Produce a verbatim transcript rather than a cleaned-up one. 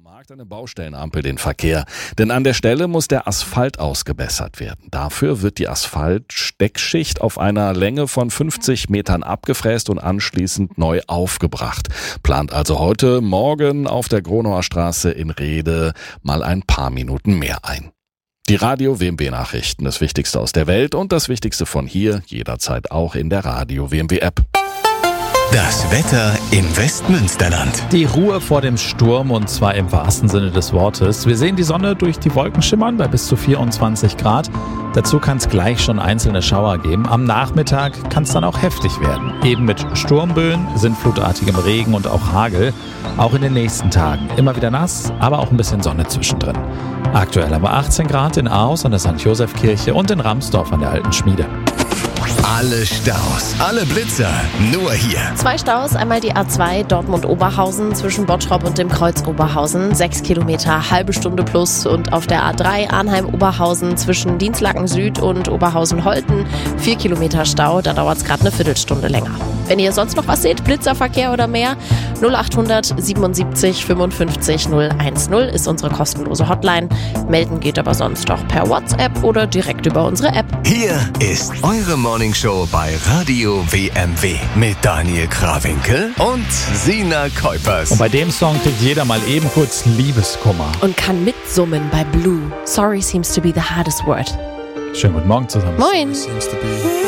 Vermarkt eine Baustellenampel den Verkehr, denn an der Stelle muss der Asphalt ausgebessert werden. Dafür wird die Asphaltsteckschicht auf einer Länge von fünfzig Metern abgefräst und anschließend neu aufgebracht. Plant also heute Morgen auf der Gronauer Straße in Rhede mal ein paar Minuten mehr ein. Die Radio-W M W-Nachrichten, das Wichtigste aus der Welt und das Wichtigste von hier, jederzeit auch in der Radio-W M W-App. Das Wetter im Westmünsterland. Die Ruhe vor dem Sturm, und zwar im wahrsten Sinne des Wortes. Wir sehen die Sonne durch die Wolken schimmern bei bis zu vierundzwanzig Grad. Dazu kann es gleich schon einzelne Schauer geben. Am Nachmittag kann es dann auch heftig werden. Eben mit Sturmböen, sintflutartigem Regen und auch Hagel. Auch in den nächsten Tagen. Immer wieder nass, aber auch ein bisschen Sonne zwischendrin. Aktuell haben wir achtzehn Grad in Ahaus an der Sankt Joseph-Kirche und in Ramsdorf an der Alten Schmiede. Alle Staus, alle Blitzer, nur hier. Zwei Staus, einmal die A zwei Dortmund-Oberhausen zwischen Bottrop und dem Kreuz Oberhausen, sechs Kilometer, halbe Stunde plus. Und auf der A drei Arnheim-Oberhausen zwischen Dienstlaken Süd und Oberhausen-Holten, vier Kilometer Stau, da dauert es gerade eine Viertelstunde länger. Wenn ihr sonst noch was seht, Blitzerverkehr oder mehr, null achthundert siebenundsiebzig fünfundfünfzig null eins null ist unsere kostenlose Hotline. Melden geht aber sonst auch per WhatsApp oder direkt über unsere App. Hier ist eure Morningshow bei Radio-W M W mit Daniel Krawinkel und Sina Kuipers. Und bei dem Song kriegt jeder mal eben kurz Liebeskummer. Und kann mitsummen bei Blue. Sorry seems to be the hardest word. Schönen guten Morgen zusammen. Moin.